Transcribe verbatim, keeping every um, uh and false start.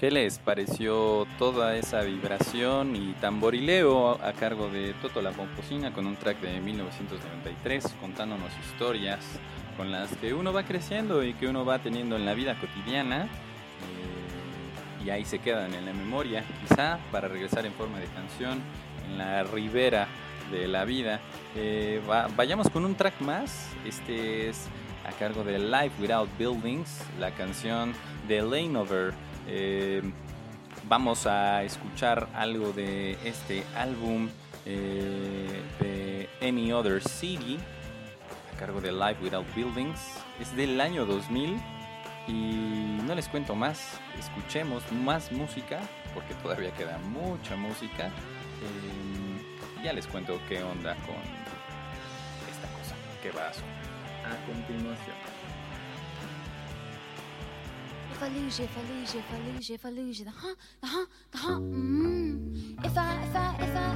¿Qué les pareció toda esa vibración y tamborileo a cargo de Toto la Pomposina con un track de mil novecientos noventa y tres contándonos historias con las que uno va creciendo y que uno va teniendo en la vida cotidiana eh, y ahí se quedan en la memoria, quizá para regresar en forma de canción en la ribera de la vida? Eh, va, vayamos con un track más. Este es a cargo de Life Without Buildings, la canción de Laneover. Eh, vamos a escuchar algo de este álbum eh, de Any Other City a cargo de Life Without Buildings. Es del año dos mil y no les cuento más. Escuchemos más música porque todavía queda mucha música. Eh, ya les cuento qué onda con esta cosa que va a sonar a continuación. If I lose you, if I lose you, if I lose you, if I lose you, the huh, the huh, the huh, mm. If I, if I, if I